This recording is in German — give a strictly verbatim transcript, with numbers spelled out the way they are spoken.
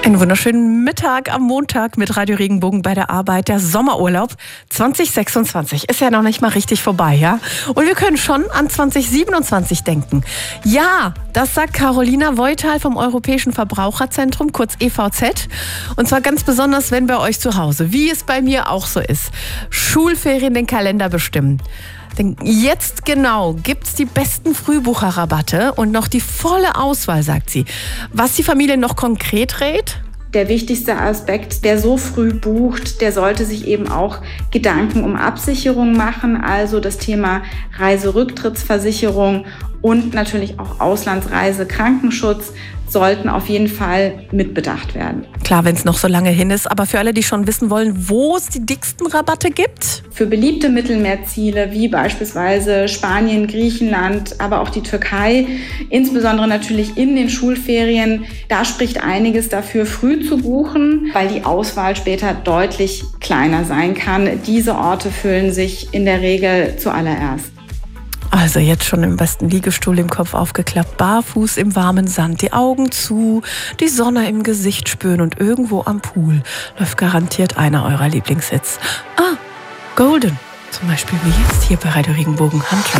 Einen wunderschönen Mittag am Montag mit Radio Regenbogen bei der Arbeit. Der Sommerurlaub zwanzig sechsundzwanzig ist ja noch nicht mal richtig vorbei, ja? Und wir können schon an zwanzig siebenundzwanzig denken. Ja, das sagt Carolina Voital vom Europäischen Verbraucherzentrum, kurz E V Z. Und zwar ganz besonders, wenn bei euch zu Hause, wie es bei mir auch so ist, Schulferien den Kalender bestimmen. Denn jetzt genau gibt's die besten Frühbucherrabatte und noch die volle Auswahl, sagt sie. Was die Familie noch konkret rät? Der wichtigste Aspekt, wer so früh bucht, der sollte sich eben auch Gedanken um Absicherung machen, also das Thema Reiserücktrittsversicherung und natürlich auch Auslandsreise, Krankenschutz sollten auf jeden Fall mitbedacht werden. Klar, wenn es noch so lange hin ist, aber für alle, die schon wissen wollen, wo es die dicksten Rabatte gibt? Für beliebte Mittelmeerziele wie beispielsweise Spanien, Griechenland, aber auch die Türkei, insbesondere natürlich in den Schulferien, da spricht einiges dafür, früh zu buchen, weil die Auswahl später deutlich kleiner sein kann. Diese Orte füllen sich in der Regel zuallererst. Also jetzt schon im besten Liegestuhl im Kopf aufgeklappt, barfuß im warmen Sand, die Augen zu, die Sonne im Gesicht spüren und irgendwo am Pool läuft garantiert einer eurer Lieblingshits. Ah, Golden, zum Beispiel wie jetzt hier bei Radio Regenbogen Handschlag.